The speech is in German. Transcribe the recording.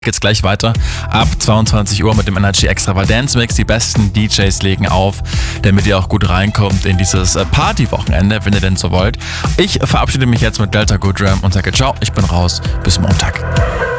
Geht's gleich weiter. Ab 22 Uhr mit dem Energy Extravaganza Mix. Die besten DJs legen auf, damit ihr auch gut reinkommt in dieses Party-Wochenende, wenn ihr denn so wollt. Ich verabschiede mich jetzt mit Delta Goodram und sage ciao, ich bin raus. Bis Montag.